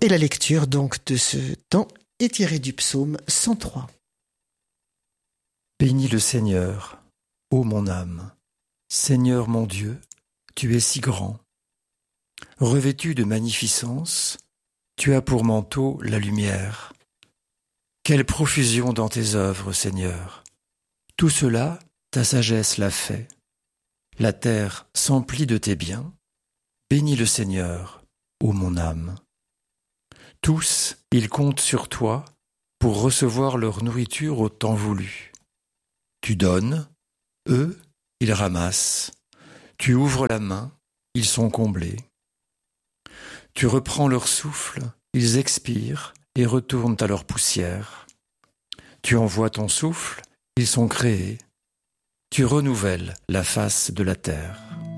Et la lecture donc de ce temps est tirée du psaume 103. Bénis le Seigneur, ô mon âme. Seigneur mon Dieu, tu es si grand. Revêtu de magnificence, tu as pour manteau la lumière. Quelle profusion dans tes œuvres, Seigneur. Tout cela, ta sagesse l'a fait. La terre s'emplit de tes biens. Bénis le Seigneur, ô mon âme. Tous, ils comptent sur toi pour recevoir leur nourriture au temps voulu. Tu donnes, eux, ils ramassent. Tu ouvres la main, ils sont comblés. Tu reprends leur souffle, ils expirent et retournent à leur poussière. Tu envoies ton souffle, ils sont créés. Tu renouvelles la face de la terre.